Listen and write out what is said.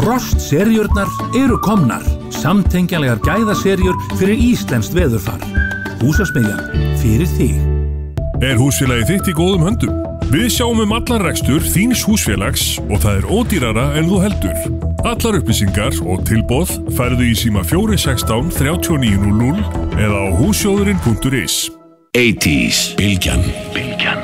Frost-seríurnar eru komnar. Samtengjanlegar gæðaseríur fyrir íslenskt veðurfar. Húsasmiðjan fyrir þig. Húsfélagið þitt í góðum höndum? Við sjáum allan rekstur þíns húsfélags og það ódýrara en þú heldur. Allar upplýsingar og tilboð færðu í síma 416 3900 eða á hússjóðurinn.is. 80s Bylgjan.